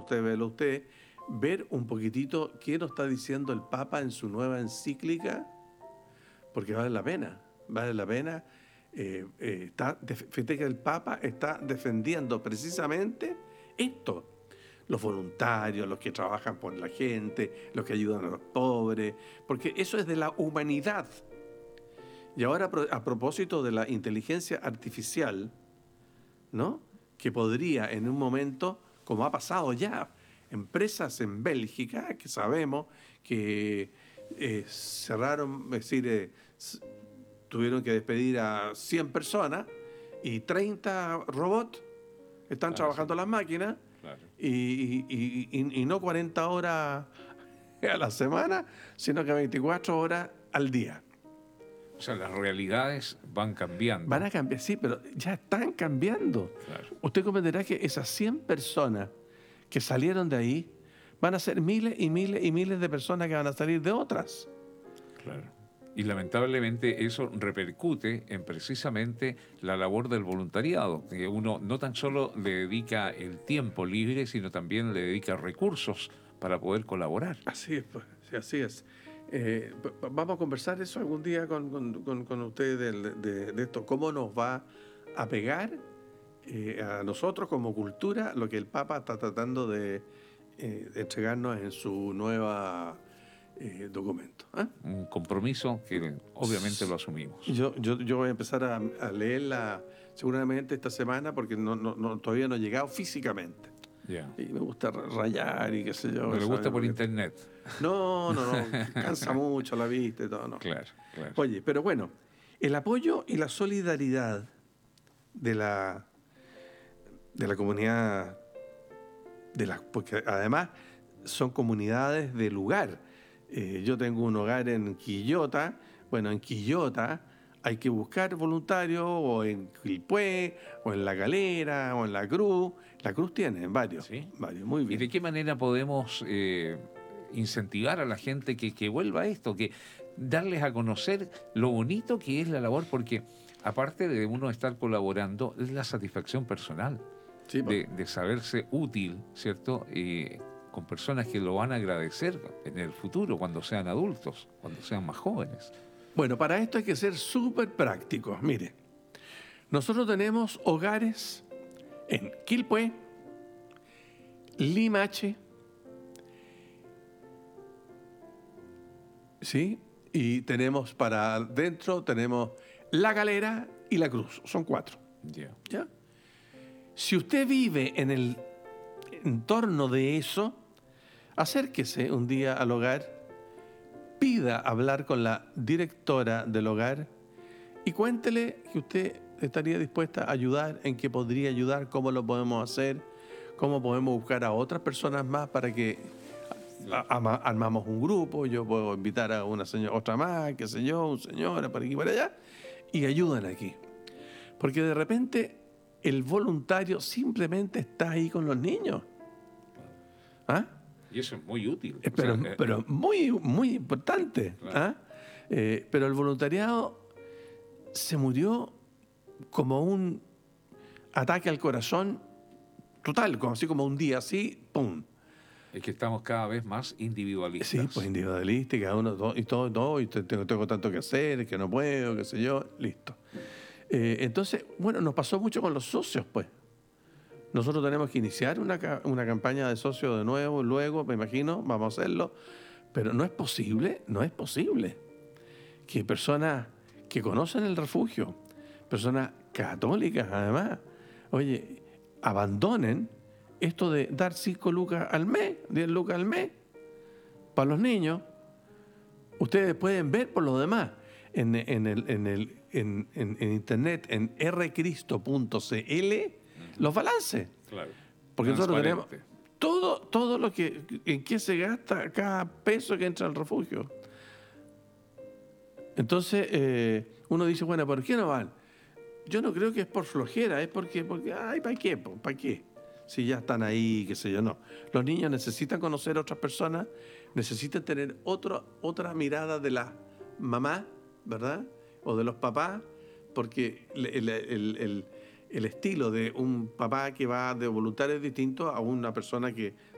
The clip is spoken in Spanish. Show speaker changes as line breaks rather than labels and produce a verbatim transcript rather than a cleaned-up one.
usted, velo usted, ver un poquitito qué nos está diciendo el Papa en su nueva encíclica, porque vale la pena, vale la pena. Eh, eh, está, fíjate que el Papa está defendiendo precisamente esto. Los voluntarios, los que trabajan por la gente, los que ayudan a los pobres, porque eso es de la humanidad. Y ahora, a propósito de la inteligencia artificial, ¿no? Que podría en un momento, como ha pasado ya, empresas en Bélgica, que sabemos que eh, cerraron, es decir, eh, tuvieron que despedir a cien personas y treinta robots están claro, trabajando sí. las máquinas. Claro. Y, y, y, y no cuarenta horas a la semana, sino que veinticuatro horas al día.
O sea, las realidades van cambiando.
Van a cambiar, sí, pero ya están cambiando. Claro. Usted comprenderá que esas cien personas que salieron de ahí van a ser miles y miles y miles de personas que van a salir de otras.
Claro. Y lamentablemente eso repercute en precisamente la labor del voluntariado, que uno no tan solo le dedica el tiempo libre, sino también le dedica recursos para poder colaborar.
Así es, pues, sí, así es. Eh, vamos a conversar eso algún día con, con, con, con ustedes de, de, de esto, cómo nos va a pegar eh, a nosotros como cultura lo que el Papa está tratando de, eh, de entregarnos en su nueva... Eh, documento. ¿eh?
Un compromiso que obviamente lo asumimos.
Yo, yo, yo voy a empezar a, a leerla seguramente esta semana porque no, no, no, todavía no he llegado físicamente.
Yeah.
Y me gusta rayar y qué sé yo.
¿Me le gusta por
porque...
internet?
No, no, no. Cansa mucho la vista y todo. No.
Claro, claro.
Oye, pero bueno, el apoyo y la solidaridad de la, de la comunidad, de la, porque además son comunidades de lugar. Eh, yo tengo un hogar en Quillota. Bueno, en Quillota hay que buscar voluntarios, o en Quilpué, o en La Galera, o en La Cruz. La Cruz tiene varios,
¿sí?
varios, muy bien.
¿Y de qué manera podemos eh, incentivar a la gente que, que vuelva a esto, que darles a conocer lo bonito que es la labor? Porque aparte de uno estar colaborando, es la satisfacción personal sí, de, de saberse útil, ¿cierto? Eh, con personas que lo van a agradecer en el futuro, cuando sean adultos, cuando sean más jóvenes.
Bueno, para esto hay que ser súper prácticos. Mire, nosotros tenemos hogares en Quilpué, Limache, ¿sí? Y tenemos para adentro, tenemos La Galera y La Cruz. Son cuatro.
Yeah.
¿Ya? Si usted vive en el entorno de eso, acérquese un día al hogar, pida hablar con la directora del hogar y cuéntele que usted estaría dispuesta a ayudar, en qué podría ayudar, cómo lo podemos hacer, cómo podemos buscar a otras personas más para que a, a, armamos un grupo. Yo puedo invitar a una señora, otra más, qué sé yo, un señora para aquí y para allá, y ayudan aquí. Porque de repente el voluntario simplemente está ahí con los niños. ¿Ah?
Y eso es muy útil.
Pero,
o sea,
pero muy, muy importante. Claro. ¿Ah? Eh, pero el voluntariado se murió como un ataque al corazón total, como así como un día así, ¡pum!
Es que estamos cada vez más individualistas.
Sí, pues individualistas, cada uno, todo, y todo, todo, y tengo, tengo tanto que hacer, que no puedo, qué sé yo, listo. Eh, entonces, bueno, nos pasó mucho con los socios, pues. Nosotros tenemos que iniciar una, una campaña de socios de nuevo, luego, me imagino, vamos a hacerlo, pero no es posible, no es posible que personas que conocen el refugio, personas católicas además, oye, abandonen esto de dar cinco lucas al mes, diez lucas al mes, para los niños. Ustedes pueden ver por lo demás en, en, el, en, el, en, en, en internet, en erre cristo punto ce ele, los balances.
Claro.
Porque nosotros tenemos todo, todo lo que, en qué se gasta cada peso que entra al refugio. Entonces, eh, uno dice, bueno, ¿por qué no van? Yo no creo que es por flojera, es porque, porque ay, ¿para qué? ¿Para qué? Si ya están ahí, qué sé yo, no. Los niños necesitan conocer a otras personas, necesitan tener otro, otra mirada de la mamá, ¿verdad? O de los papás, porque el, el, el, el, el estilo de un papá que va de voluntario es distinto a una persona que